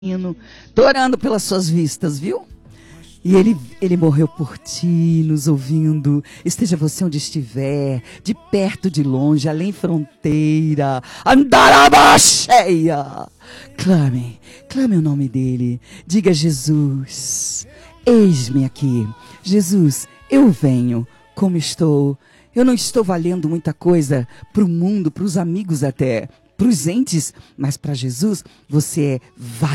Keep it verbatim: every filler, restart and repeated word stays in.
Tô orando pelas suas vistas, viu? E ele, ele morreu por ti, nos ouvindo. Esteja você onde estiver, de perto, de longe, além fronteira. Andarabaxeia! Clame, clame o nome dele. Diga: Jesus, eis-me aqui. Jesus, eu venho como estou. Eu não estou valendo muita coisa para o mundo, para os amigos até, para os entes, mas para Jesus você é